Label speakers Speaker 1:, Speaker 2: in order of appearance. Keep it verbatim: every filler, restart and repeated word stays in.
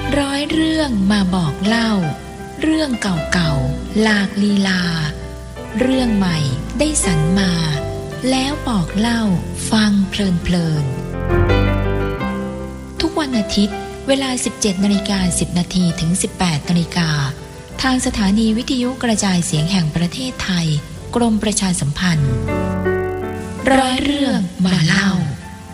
Speaker 1: ร้อยเรื่องมาบอกเล่าเรื่องเก่าๆหลากลีลาเรื่องใหม่ได้สรรมาแล้วบอกเล่าฟังเพลินๆทุกวันอาทิตย์เวลา สิบเจ็ดนาฬิกาสิบนาที ถึง สิบแปดนาฬิกาทางสถานีวิทยุกระจายเสียงแห่งประเทศไทยกรมประชาสัมพันธ์ร้อยเรื่องมาเล่า